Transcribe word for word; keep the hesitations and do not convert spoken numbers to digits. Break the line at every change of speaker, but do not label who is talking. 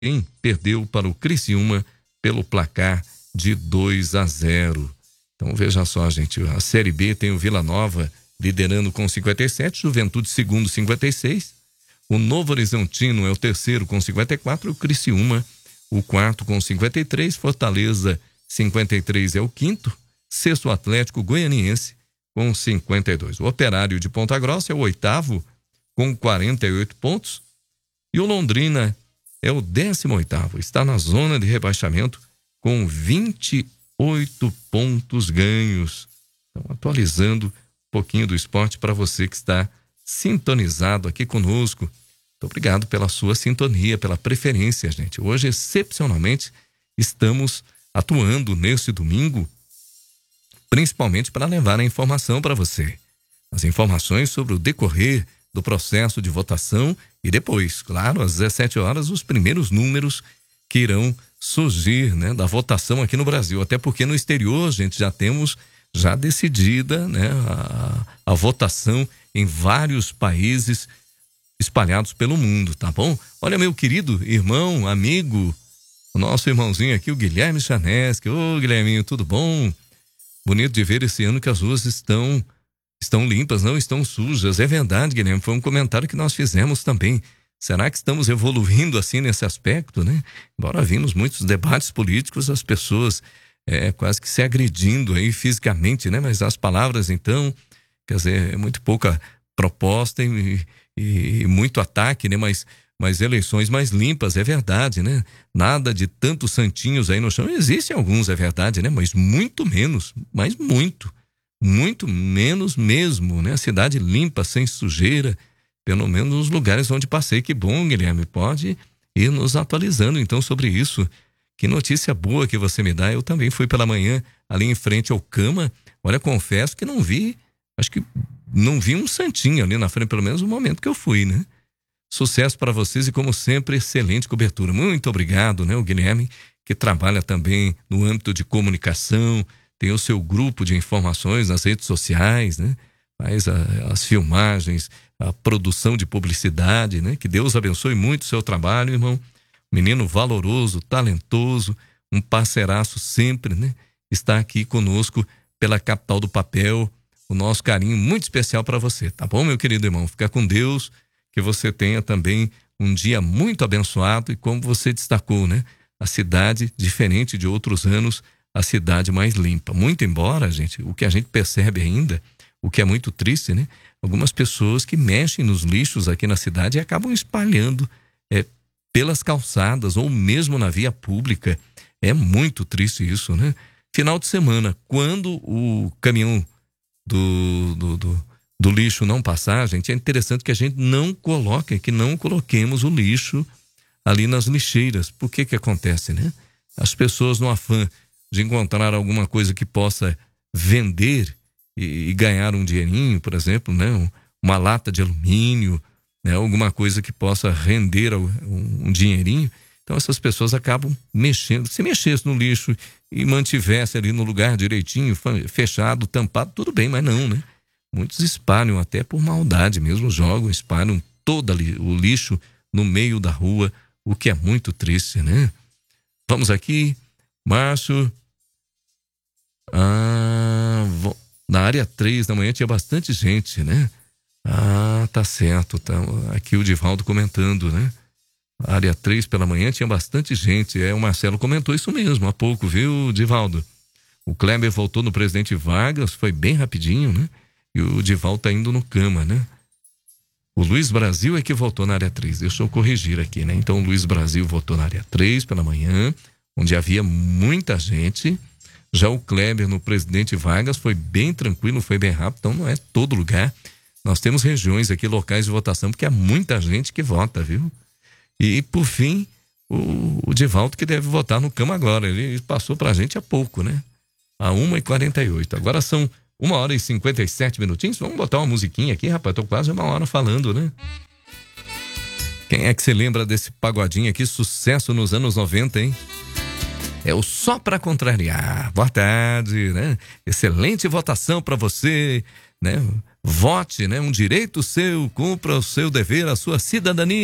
Quem perdeu para o Criciúma pelo placar de dois a zero. Então veja só, gente, a Série B tem o Vila Nova liderando com cinquenta e sete, Juventude segundo cinquenta e seis, o Novo Horizontino é o terceiro com cinquenta e quatro, o Criciúma o quarto com cinquenta e três, Fortaleza cinquenta e três é o quinto, sexto o Atlético Goianiense com cinquenta e dois. O Operário de Ponta Grossa é o oitavo com quarenta e oito pontos e o Londrina é o décimo oitavo, está na zona de rebaixamento com vinte e oito pontos ganhos. Então, atualizando um pouquinho do esporte para você que está sintonizado aqui conosco. Muito obrigado pela sua sintonia, pela preferência, gente. Hoje, excepcionalmente, estamos atuando neste domingo, principalmente para levar a informação para você. As informações sobre o decorrer do processo de votação e depois, claro, às dezessete horas, os primeiros números que irão surgir, né, da votação aqui no Brasil. Até porque no exterior, a gente já temos já decidida, né, a, a votação em vários países espalhados pelo mundo, tá bom? Olha, meu querido irmão, amigo, o nosso irmãozinho aqui, o Guilherme Chaneschi. Ô, Guilherminho, tudo bom? Bonito de ver esse ano que as ruas estão estão limpas, não estão sujas. É verdade, Guilherme, foi um comentário que nós fizemos também. Será que estamos evoluindo assim nesse aspecto, né? Embora vimos muitos debates políticos, as pessoas é, quase que se agredindo aí fisicamente, né? Mas as palavras, então, quer dizer, é muito pouca proposta e, e, e muito ataque, né? Mas, mas eleições mais limpas, é verdade, né? Nada de tantos santinhos aí no chão. Existem alguns, é verdade, né? Mas muito menos, mas muito, muito menos mesmo, né? A cidade limpa, sem sujeira, pelo menos nos lugares onde passei. Que bom, Guilherme, pode ir nos atualizando então sobre isso. Que notícia boa que você me dá. Eu também fui pela manhã ali em frente ao Cama. Olha, confesso que não vi, acho que não vi um santinho ali na frente, pelo menos no momento que eu fui, né? Sucesso para vocês e, como sempre, excelente cobertura. Muito obrigado, né? O Guilherme, que trabalha também no âmbito de comunicação, tem o seu grupo de informações nas redes sociais, né? Faz a, as filmagens, a produção de publicidade, né? Que Deus abençoe muito o seu trabalho, irmão. Menino valoroso, talentoso, um parceiraço sempre, né? Está aqui conosco pela capital do papel. O nosso carinho muito especial para você, tá bom, meu querido irmão? Fica com Deus, que você tenha também um dia muito abençoado e, como você destacou, né? A cidade, diferente de outros anos, a cidade mais limpa. Muito embora, gente, o que a gente percebe ainda, o que é muito triste, né? Algumas pessoas que mexem nos lixos aqui na cidade e acabam espalhando é, pelas calçadas ou mesmo na via pública. É muito triste isso, né? Final de semana, quando o caminhão do, do, do, do lixo não passar, gente, é interessante que a gente não coloque, que não coloquemos o lixo ali nas lixeiras. Por que que acontece, né? As pessoas, no afã de encontrar alguma coisa que possa vender e, e ganhar um dinheirinho, por exemplo, né? Uma lata de alumínio, né? Alguma coisa que possa render um, um dinheirinho. Então essas pessoas acabam mexendo. Se mexesse no lixo e mantivesse ali no lugar direitinho, fechado, tampado, tudo bem, mas não, né? Muitos espalham até por maldade mesmo, jogam, espalham todo o lixo no meio da rua, o que é muito triste, né? Vamos aqui, Márcio. Ah, na área três da manhã tinha bastante gente, né? Ah, tá certo, tá. Aqui o Divaldo comentando, né? Área três pela manhã tinha bastante gente. É, o Marcelo comentou isso mesmo há pouco, viu, Divaldo? O Kleber voltou no presidente Vargas, foi bem rapidinho, né? E o Divaldo tá indo no Cama, né? O Luiz Brasil é que voltou na área três. Deixa eu corrigir aqui, né? Então o Luiz Brasil voltou na área três pela manhã, onde havia muita gente. Já o Kleber no presidente Vargas foi bem tranquilo, foi bem rápido. Então não é todo lugar. Nós temos regiões aqui, locais de votação, porque há muita gente que vota, viu? E, por fim, o, o Divaldo, que deve votar no Cama agora. Ele passou pra gente há pouco, né? A uma e quarenta e oito. Agora são uma hora e cinquenta e sete minutinhos. Vamos botar uma musiquinha aqui, rapaz. Tô quase uma hora falando, né? Quem é que se lembra desse pagodinho aqui? Sucesso nos anos noventa, hein? É o Só Pra Contrariar. Boa tarde, né? Excelente votação pra você, né? Vote, né? Um direito seu, cumpra o seu dever, a sua cidadania.